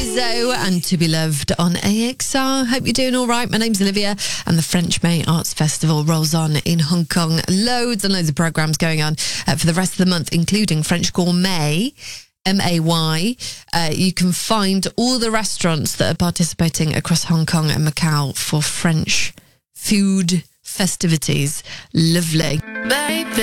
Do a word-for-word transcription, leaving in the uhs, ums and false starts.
Lizzo and To Be Loved on A X R. Hope you're doing all right. My name's Olivia, and the French May Arts Festival rolls on in Hong Kong. Loads and loads of programmes going on uh, for the rest of the month, including French Gourmet, M A Y. Uh, you can find all the restaurants that are participating across Hong Kong and Macau for French food festivities. Lovely. Baby.